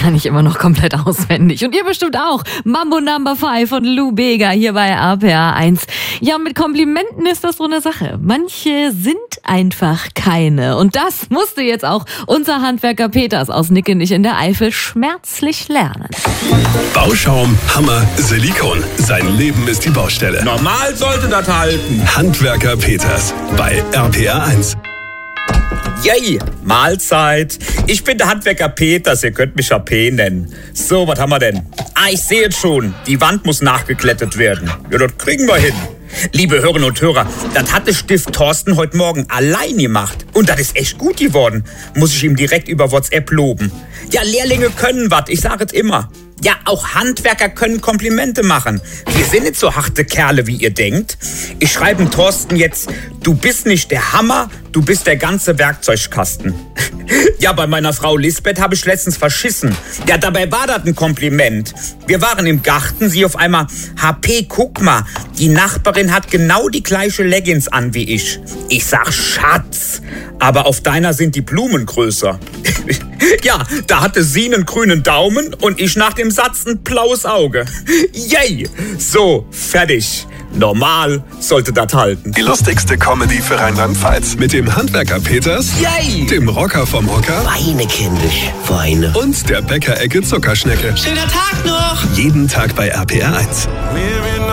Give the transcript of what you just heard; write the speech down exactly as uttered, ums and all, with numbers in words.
kann ich immer noch komplett auswendig. Und ihr bestimmt auch. Mambo Number Five von Lou Bega hier bei R P R eins. Ja, mit Komplimenten ist das so eine Sache. Manche sind einfach keine. Und das musste jetzt auch unser Handwerker Peters aus Nickenich in der Eifel schmerzlich lernen. Bauschaum, Hammer, Silikon. Sein Leben ist die Baustelle. Normal sollte das halten. Handwerker Peters bei R P R eins. Yay, Mahlzeit. Ich bin der Handwerker Peters, ihr könnt mich ja P nennen. So, was haben wir denn? Ah, ich sehe jetzt schon, die Wand muss nachgeklettet werden. Ja, das kriegen wir hin. Liebe Hörerinnen und Hörer, das hat der Stift Thorsten heute Morgen allein gemacht. Und das ist echt gut geworden. Muss ich ihm direkt über WhatsApp loben. Ja, Lehrlinge können was, ich sage es immer. Ja, auch Handwerker können Komplimente machen. Wir sind nicht so harte Kerle, wie ihr denkt. Ich schreibe dem Thorsten jetzt, du bist nicht der Hammer, du bist der ganze Werkzeugkasten. Ja, bei meiner Frau Lisbeth habe ich letztens verschissen. Ja, dabei war das ein Kompliment. Wir waren im Garten, sie auf einmal, H P, guck mal, die Nachbarin hat genau die gleiche Leggings an wie ich. Ich sag, Schatz, aber auf deiner sind die Blumen größer. Ja, da hatte sie einen grünen Daumen und ich nach dem Satz ein blaues Auge. Yay! So, fertig. Normal sollte das halten. Die lustigste Comedy für Rheinland-Pfalz. Mit dem Handwerker Peters, Yay! Dem Rocker vom Hocker Weine, kindisch, Weine. und der Bäckerecke Zuckerschnecke. Schöner Tag noch! Jeden Tag bei R P R eins.